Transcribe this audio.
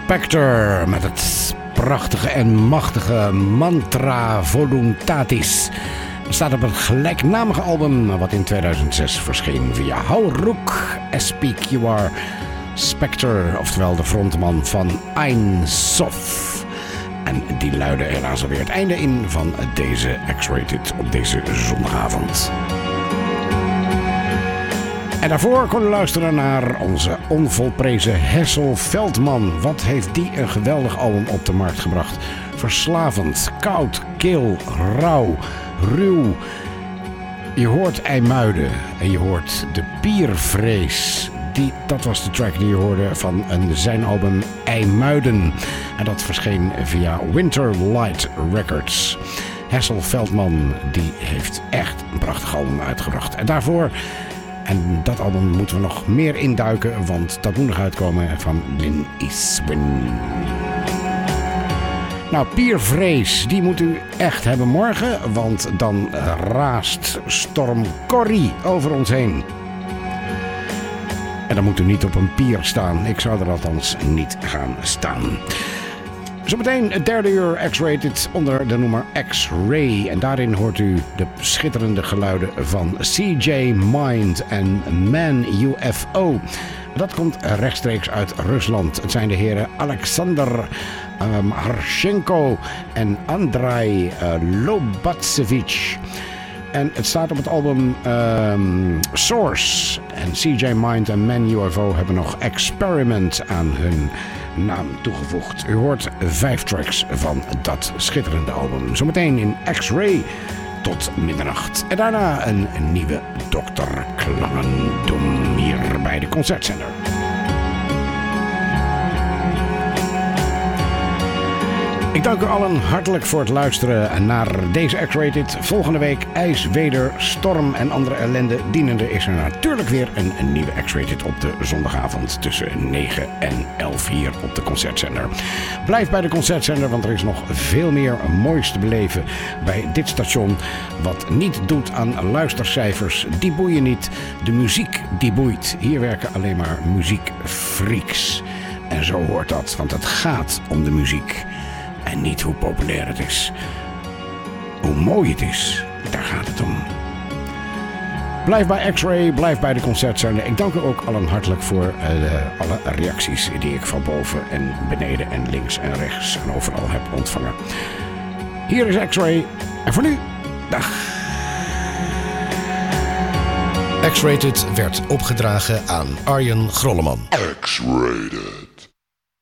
Spector met het prachtige en machtige Mantra Voluntatis. Het staat op het gelijknamige album wat in 2006 verscheen via Hauruck SPQR Spector, oftewel de frontman van Ein Sof. En die luidde helaas alweer het einde in van deze X-Rated op deze zondagavond. En daarvoor kon u luisteren naar onze onvolprezen Hessel Veldman. Wat heeft die een geweldig album op de markt gebracht. Verslavend, koud, kil, rauw, ruw. Je hoort IJmuiden en je hoort de Piervrees. Dat was de track die je hoorde van zijn album IJmuiden. En dat verscheen via Winterlight Records. Hessel Veldman die heeft echt een prachtig album uitgebracht. En daarvoor... En dat album moeten we nog meer induiken, want dat moet nog uitkomen van Lynn Eastwin. Nou, Piervrees, die moet u echt hebben morgen, want dan raast storm Corrie over ons heen. En dan moet u niet op een pier staan. Ik zou er althans niet gaan staan. Zometeen het derde uur X-Rated onder de noemer X-Ray. En daarin hoort u de schitterende geluiden van CJ Mind en Man UFO. Dat komt rechtstreeks uit Rusland. Het zijn de heren Alexander Harshenko en Andrei Lobatsevich. En het staat op het album Source. En CJ Mind en Man UFO hebben nog Experiment aan hun naam toegevoegd. U hoort 5 tracks van dat schitterende album. Zometeen in X-Ray tot middernacht. En daarna een nieuwe Dr. Klangendom hier bij de Concertzender. Ik dank u allen hartelijk voor het luisteren naar deze X-Rated. Volgende week ijs, weder, storm en andere ellende dienende is er natuurlijk weer een nieuwe X-Rated op de zondagavond tussen 9 en 11 hier op de Concertzender. Blijf bij de Concertzender, want er is nog veel meer moois te beleven bij dit station. Wat niet doet aan luistercijfers, die boeien niet. De muziek die boeit. Hier werken alleen maar muziekfreaks. En zo hoort dat, want het gaat om de muziek. En niet hoe populair het is. Hoe mooi het is, daar gaat het om. Blijf bij X-Ray, blijf bij de Concertzender. Ik dank u ook allen hartelijk voor alle reacties die ik van boven en beneden en links en rechts en overal heb ontvangen. Hier is X-Ray. En voor nu, dag. X-Rated werd opgedragen aan Arjen Grolleman. X-Rated.